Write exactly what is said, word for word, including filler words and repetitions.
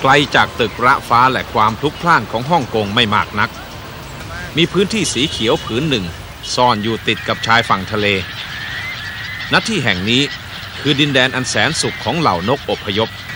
ไกลจากตึกระฟ้าและความพลุกพล่านของฮ่องกงไม่มากนักมีพื้นที่สีเขียวผืนหนึ่งซ่อนอยู่ติดกับชายฝั่งทะเลณที่แห่งนี้คือดินแดนอันแสนสุขของเหล่านกอพยพ